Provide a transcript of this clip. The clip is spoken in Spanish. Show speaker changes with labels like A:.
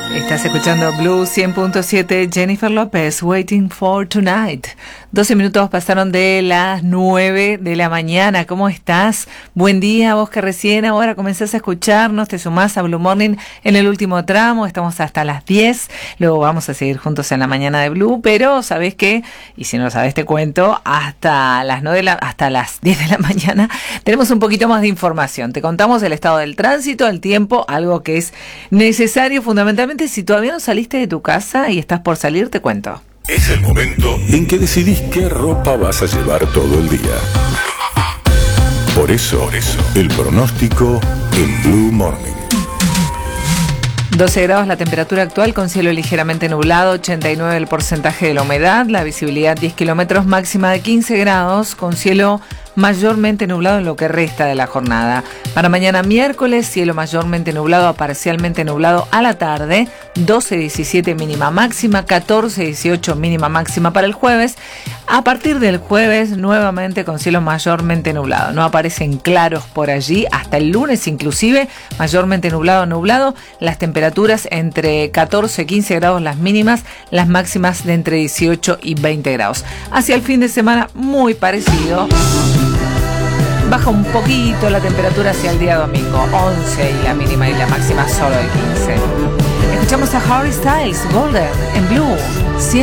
A: Estás escuchando Blue 100.7, Jennifer López, Waiting for Tonight. 12 minutos pasaron de las 9 de la mañana. ¿Cómo estás? Buen día, vos que recién ahora comenzás a escucharnos, te sumás a Blue Morning en el último tramo, estamos hasta las 10, luego vamos a seguir juntos en la mañana de Blue, pero ¿sabés qué? Y si no lo sabés te cuento, hasta las 10 de la mañana tenemos un poquito más de información. Te contamos el estado del tránsito, el tiempo, algo que es necesario fundamentalmente si todavía no saliste de tu casa y estás por salir, te cuento.
B: Es el momento en que decidís qué ropa vas a llevar todo el día. Por eso, el pronóstico en Blue Morning.
A: 12 grados la temperatura actual con cielo ligeramente nublado, 89 el porcentaje de la humedad, la visibilidad 10 kilómetros, máxima de 15 grados con cielo mayormente nublado en lo que resta de la jornada. Para mañana miércoles, cielo mayormente nublado a parcialmente nublado a la tarde, 12-17 mínima máxima, 14-18 mínima máxima para el jueves. A partir del jueves, nuevamente con cielo mayormente nublado. No aparecen claros por allí, hasta el lunes inclusive, mayormente nublado. Las temperaturas entre 14 y 15 grados las mínimas, las máximas de entre 18 y 20 grados. Hacia el fin de semana, muy parecido. Baja un poquito la temperatura hacia el día domingo, 11 y la mínima y la máxima solo de 15. Escuchamos a Harry Styles, Golden, en Blue.